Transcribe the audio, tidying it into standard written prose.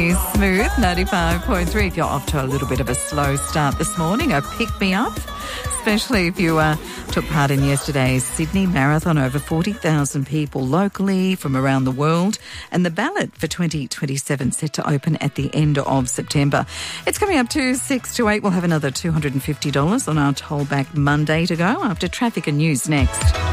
Sunny, smooth, 95.3. If you're off to a little bit of a slow start this morning, a pick-me-up, especially if you took part in yesterday's Sydney Marathon. Over 40,000 people locally from around the world, and the ballot for 2027 set to open at the end of September. It's coming up to 6 to 8. We'll have another $250 on our Tollback Monday to go after traffic and news next.